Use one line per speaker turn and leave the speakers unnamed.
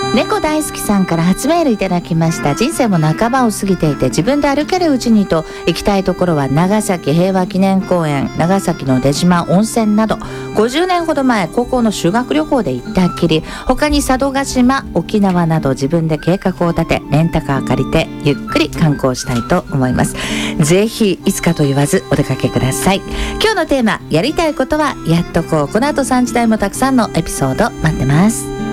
猫大好きさんから初メールいただきました。人生も半ばを過ぎていて自分で歩けるうちにと行きたいところは長崎平和記念公園、長崎の出島温泉など50年ほど前高校の修学旅行で行ったっきり、他に佐渡島、沖縄など自分で計画を立てレンタカー借りてゆっくり観光したいと思います。ぜひいつかと言わずお出かけください。今日のテーマ、やりたいことはやっとこう。この後3時台もたくさんのエピソード待ってます。